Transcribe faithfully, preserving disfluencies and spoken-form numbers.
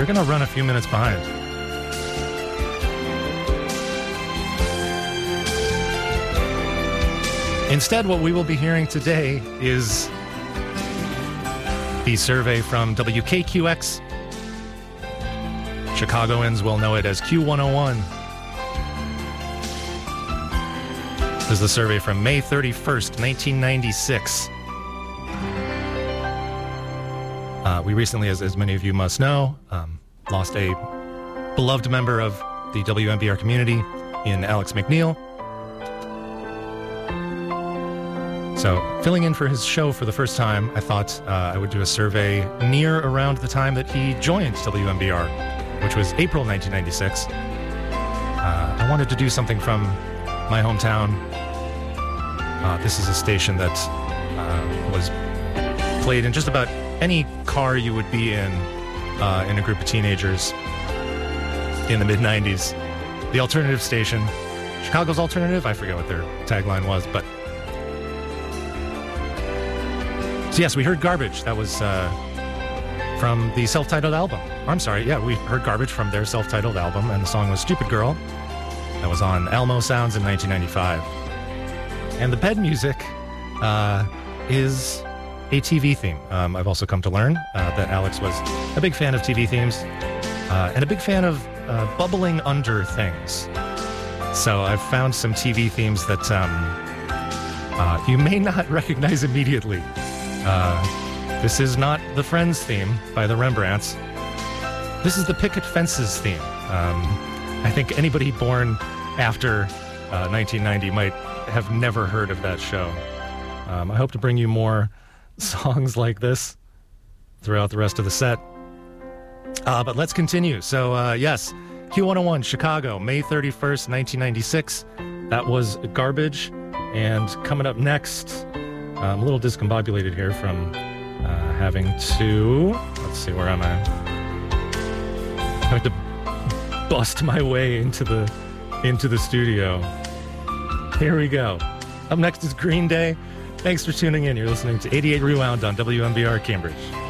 you're going to run a few minutes behind. Instead, what we will be hearing today is the survey from W K Q X. Chicagoans will know it as Q one oh one. This is the survey from May thirty-first, nineteen ninety-six. Uh, we recently, as, as many of you must know, um, lost a beloved member of the W M B R community in Alex McNeil. So, filling in for his show for the first time, I thought uh, I would do a survey near around the time that he joined W M B R, which was April nineteen ninety-six. Uh, I wanted to do something from my hometown. Uh, this is a station that uh, was played in just about any car you would be in uh, in a group of teenagers in the mid nineties. The alternative station, Chicago's alternative, I forget what their tagline was, but so yes, we heard Garbage. That was uh, from the self-titled album. I'm sorry, yeah, we heard Garbage from their self-titled album, and the song was Stupid Girl. That was on Elmo Sounds in nineteen ninety-five. And the bed music uh, is a T V theme. Um, I've also come to learn uh, that Alex was a big fan of T V themes uh, and a big fan of uh, bubbling under things. So I've found some T V themes that um, uh, you may not recognize immediately. Uh, this is not the Friends theme by the Rembrandts. This is the Picket Fences theme. Um, I think anybody born after uh, nineteen ninety might have never heard of that show. Um, I hope to bring you more songs like this throughout the rest of the set. Uh, but let's continue. So, uh, yes, Q one oh one, Chicago, May thirty-first, nineteen ninety-six. That was Garbage. And coming up next, I'm a little discombobulated here from uh, having to... Let's see, where am I? I have to bust my way into the into the studio. Here we go. Up next is Green Day. Thanks for tuning in. You're listening to eighty-eight Rewound on W M B R Cambridge.